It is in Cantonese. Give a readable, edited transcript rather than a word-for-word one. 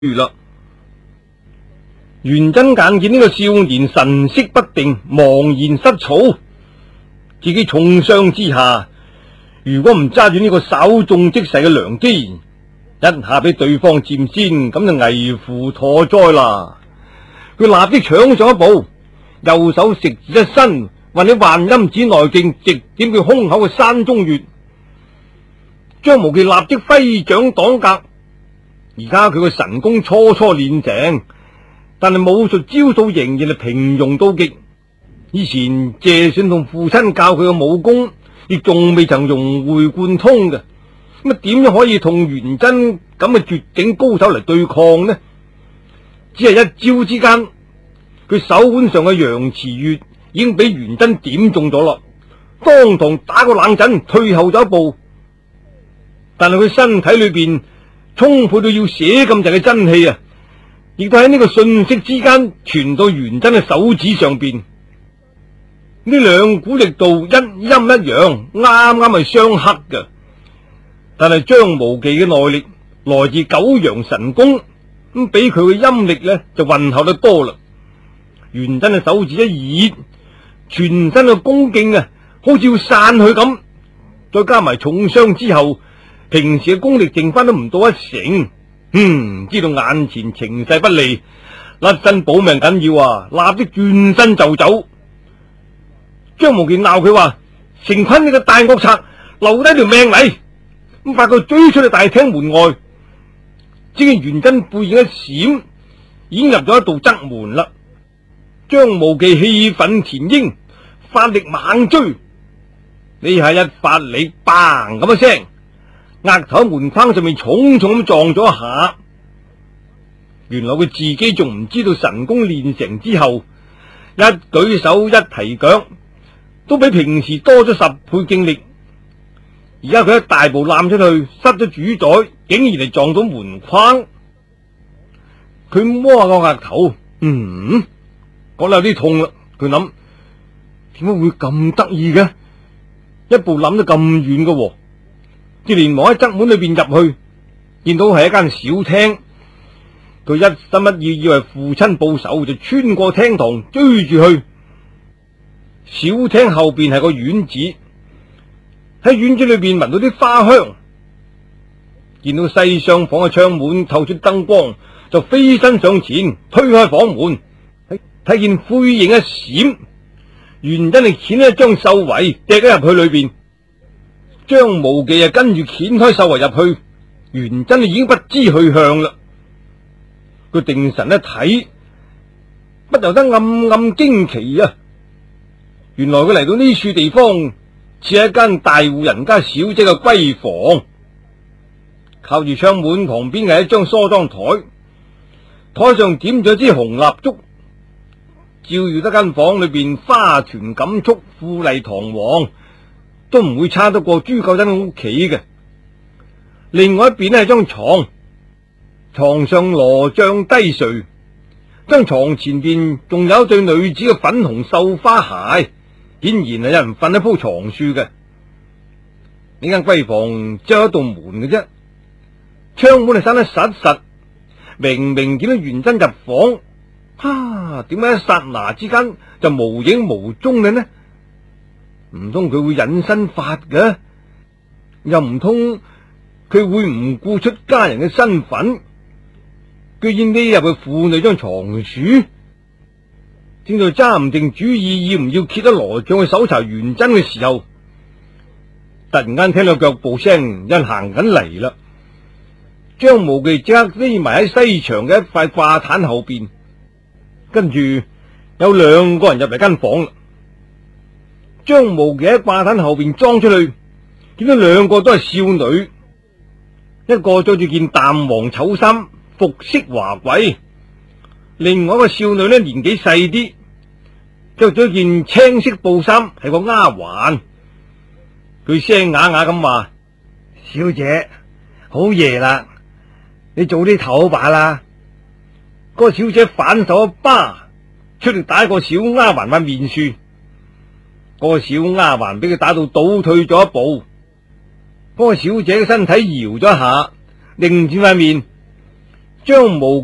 啦。元真眼見呢個少年神色不定，茫然失措，自己重傷之下，如果唔揸住呢個稍縱即逝嘅良機，一下俾對方佔先，咁就危乎陀災啦。佢立即搶上一步，右手食指一伸，運起幻陰指內勁，直點佢胸口嘅山中穴。張無忌立即揮掌擋格。而家佢個神功初練成，但係武術招數仍然係平庸到極。以前謝遜同父親教佢嘅武功，亦仲未曾融會貫通嘅。咁點樣可以同元真咁嘅絕頂高手嚟對抗呢？只係一招之間，佢手腕上嘅陽池穴已經俾元真點中咗啦，當堂打個冷震，退後咗一步。但係佢身體裏邊充沛到要寫咁滯嘅真氣啊，亦都喺呢個瞬息之間傳到元真嘅手指上邊。呢兩股力度一陰一陽，啱啱係相克嘅。但係張無忌嘅內力來自九陽神功，咁比佢嘅陰力呢就渾厚得多啦。元真嘅手指一熱，全身嘅功勁啊，好似要散去咁。再加埋重傷之後，平時嘅功力剩翻都唔到一成。知道眼前情勢不利，甩身保命緊要啊，立即轉身就走。張無忌鬧佢話：成昆你個大惡賊，留低條命嚟！咁發覺追出去大廳門外，只見元真背影一閃，已經入咗一道側門啦。張無忌氣憤填膺，發力猛追。呢下一發力，嘭咁一聲，額頭喺門框上面重重咁撞咗一下。原來佢自己仲唔知道神功練成之後，一舉手一提腳都比平時多咗10倍勁力。而家佢一大步攬出去，失咗主宰，竟然係撞到門框。佢摸下個額頭，覺得有啲痛啦。佢諗，點解會咁得意嘅？一步諗得咁遠嘅，就連忙喺側門裏邊入去，見到係一間小廳。佢一心一意以為父親報仇，就穿過廳堂追住去。小廳後邊係個院子，喺院子裏邊聞到啲花香，見到西廂房嘅窗門透出燈光，就飛身上前推開房門，睇見灰影一閃，元真係掀一張繡圍掟咗入去裏邊。張無忌跟住掀開繡圍入去，元真已經不知去向啦。佢定神一睇，不由得暗暗驚奇啊！原來佢嚟到呢處地方，似係一間大戶人家小姐嘅閨房。靠住窗門旁邊係一張梳妝台，台上點咗支紅蠟燭，照耀得間房裏邊花團錦簇、富麗堂皇，都唔會差得過朱九真屋企嘅。另外一邊係張床，床上羅帳低垂，張床前邊仲有一對女子嘅粉紅繡花鞋，顯然係有人瞓喺鋪床樹嘅。呢間閨房只有一道門嘅啫，窗門係閂得實實。明明見到元真入房，點解一剎那之間就無影無蹤嘅呢？唔通佢會隱身法嘅？又唔通佢會唔顧出家人嘅身份，居然匿入去婦女張床樹？正在揸唔定主意要唔要揭得羅帳去搜查元真嘅時候，突然間聽到腳步聲，有人行緊嚟啦。張無忌即刻匿埋喺西牆嘅一塊掛毯後邊，跟住有2個人入嚟間房啦。張無忌喺掛毯後邊裝出去，見到2個都係少女，一個着住件淡黃醜衫，服飾華貴；另外一個少女呢，年紀細啲，着咗件青色布衫，係個丫鬟。佢聲啞啞咁話：小姐，好夜啦，你早啲唞把啦。個小姐反手一巴，出力打個小丫鬟塊面樹。個小丫鬟俾佢打到倒退咗一步。個小姐嘅身體搖咗一下，擰轉塊面， 張無